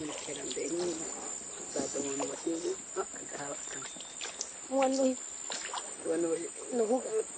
mu iterambere nyine uzaza umuntu wasize agahabwa wanu ubona nuvuga